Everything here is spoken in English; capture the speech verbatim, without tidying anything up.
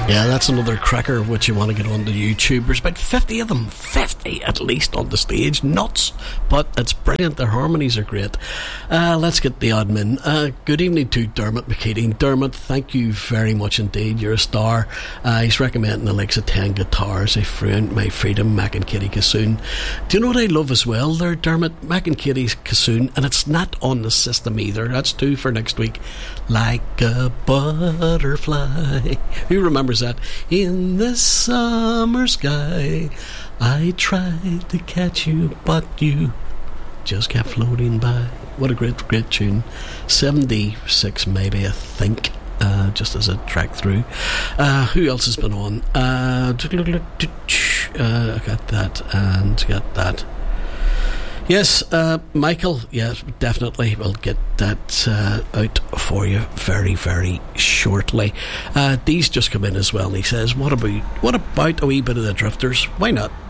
Yeah, that's another cracker which you want to get onto YouTube. There's about fifty of them, fifty at least on the stage. Nuts, but it's brilliant. Their harmonies are great. Uh, let's get the admin. Uh, good evening to Dermot McKeating. Dermot, thank you very much indeed. You're a star. Uh, he's recommending the likes of ten guitars, a friend, My Freedom, Mac and Kitty Cassoon. Do you know what I love as well there, Dermot? Mac and Kitty's Cassoon, and it's not on the system either. That's two for next week. Like a butterfly. Who remembers that? In the summer sky, I tried to catch you, but you just kept floating by. What a great, great tune. seventy-six maybe, I think, uh, just as a track through. Uh, who else has been on? Uh, uh, I got that and got that. Yes, uh, Michael, yes, definitely. We'll get that uh, out for you very, very shortly. Uh, Dee's just come in as well, and he says, what about, what about a wee bit of the Drifters? Why not?